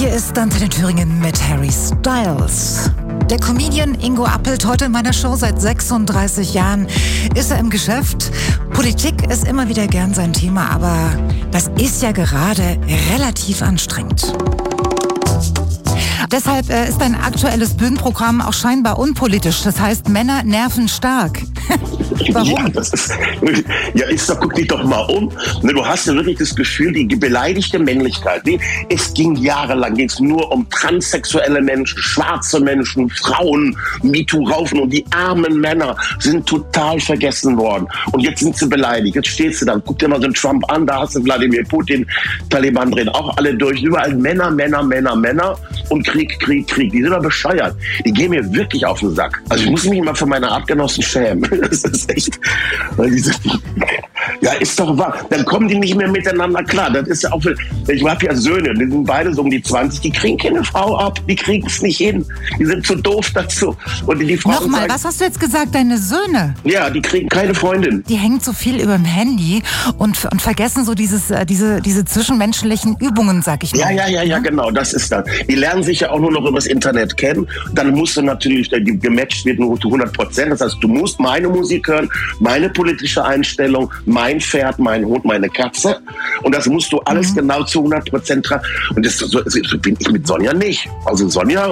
Hier ist Antenne Thüringen mit Harry Styles. Der Comedian Ingo Appelt, heute in meiner Show seit 36 Jahren, ist er im Geschäft. Politik ist immer wieder gern sein Thema, aber das ist ja gerade relativ anstrengend. Deshalb ist ein aktuelles Bühnenprogramm auch scheinbar unpolitisch. Das heißt, Männer nerven stark. Warum? Guck dich doch mal um. Du hast ja wirklich das Gefühl, die beleidigte Männlichkeit. Es ging jahrelang nur um transsexuelle Menschen, schwarze Menschen, Frauen, MeToo-Raufen und die armen Männer sind total vergessen worden. Und jetzt sind sie beleidigt. Jetzt stehst du da, guck dir mal so einen Trump an, da hast du Wladimir Putin, Taliban drehen auch alle durch. Überall Männer und Krieg. Die sind doch bescheuert. Die gehen mir wirklich auf den Sack. Also ich muss mich mal für meine Artgenossen schämen. Das ist echt, weil die sind, ja, ist doch wahr. Dann kommen die nicht mehr miteinander klar. Das ist ja auch, ich habe ja Söhne, die sind beide so um die 20, die kriegen keine Frau ab, die kriegen es nicht hin. Die sind zu doof dazu. Und die Frauen Nochmal, sagen, was hast du jetzt gesagt, deine Söhne? Ja, die kriegen keine Freundin. Die hängen zu viel über dem Handy und vergessen so diese zwischenmenschlichen Übungen, sag ich mal. Ja, genau, das ist das. Die lernen sich ja auch nur noch übers Internet kennen. Dann musst du natürlich, gematcht wird nur zu 100%. Das heißt, du musst meine Musik hören, meine politische Einstellung, mein Pferd, mein Hund, meine Katze. Und das musst du alles genau zu 100% tragen. Und so bin ich mit Sonja nicht. Also Sonja,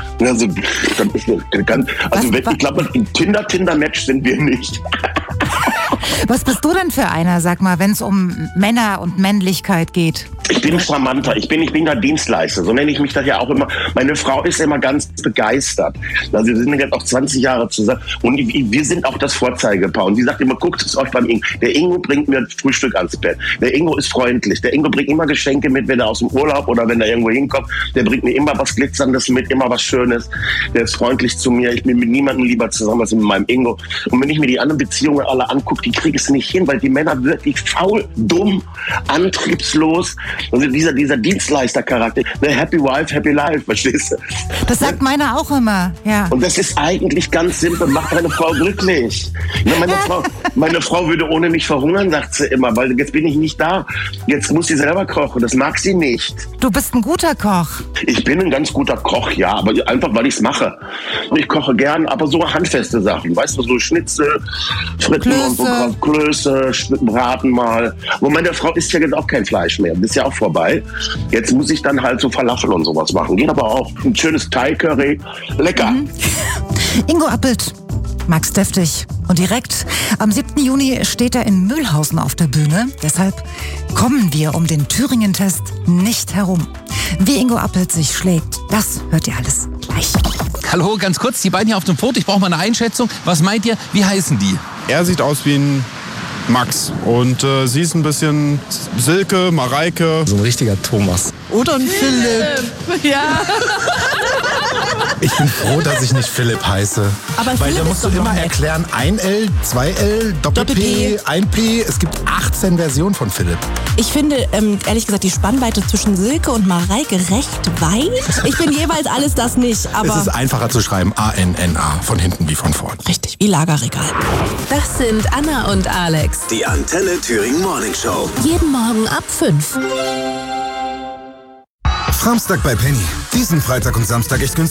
ich glaube, ein Tinder-Match sind wir nicht. Was bist du denn für einer, sag mal, wenn es um Männer und Männlichkeit geht? Ich bin charmanter, ich bin der Dienstleister, so nenne ich mich das ja auch immer. Meine Frau ist immer ganz begeistert. Also wir sind jetzt auch 20 Jahre zusammen und wir sind auch das Vorzeigepaar. Und sie sagt immer, guckt es euch beim Ingo. Der Ingo bringt mir Frühstück ans Bett. Der Ingo ist freundlich. Der Ingo bringt immer Geschenke mit, wenn er aus dem Urlaub oder wenn er irgendwo hinkommt. Der bringt mir immer was Glitzerndes mit, immer was Schönes. Der ist freundlich zu mir. Ich bin mit niemandem lieber zusammen als mit meinem Ingo. Und wenn ich mir die anderen Beziehungen alle angucke, die kriege es nicht hin, weil die Männer wirklich faul, dumm, antriebslos. Also dieser Dienstleistercharakter, ne, Happy Wife, Happy Life, verstehst du? Das sagt meiner auch immer, ja. Und das ist eigentlich ganz simpel, macht deine Frau glücklich. Ja, meine Frau würde ohne mich verhungern, sagt sie immer, weil jetzt bin ich nicht da. Jetzt muss sie selber kochen, das mag sie nicht. Du bist ein guter Koch. Ich bin ein ganz guter Koch, ja, aber einfach, weil ich es mache. Ich koche gern, aber so handfeste Sachen, weißt du, so Schnitzel, Fritten und so, Klöße, Braten mal. Und meine Frau isst ja jetzt auch kein Fleisch mehr, das ist ja auch vorbei. Jetzt muss ich dann halt so Falafel und sowas machen. Geht aber auch. Ein schönes Thai-Curry. Lecker. Ingo Appelt, mag's deftig. Und direkt am 7. Juni steht er in Mühlhausen auf der Bühne. Deshalb kommen wir um den Thüringen-Test nicht herum. Wie Ingo Appelt sich schlägt, das hört ihr alles gleich. Hallo, ganz kurz, die beiden hier auf dem Foto. Ich brauche mal eine Einschätzung. Was meint ihr, wie heißen die? Er sieht aus wie ein Max und sie ist ein bisschen Silke, Mareike. So ein richtiger Thomas. Oder ein Philipp. Ja. Ich bin froh, dass ich nicht Philipp heiße. Aber weil Philipp da musst du ist doch immer noch nett. erklären, ein L, 2 L, Doppel-P, ein P. Es gibt 18 Versionen von Philipp. Ich finde, ehrlich gesagt, die Spannweite zwischen Silke und Mareike recht weit. Ich bin jeweils alles das nicht, aber... Es ist einfacher zu schreiben, A-N-N-A, von hinten wie von vorn. Richtig, wie Lagerregal. Das sind Anna und Alex. Die Antenne Thüringen Morning Show. Jeden Morgen ab 5. Samstag bei Penny. Diesen Freitag und Samstag echt günstig.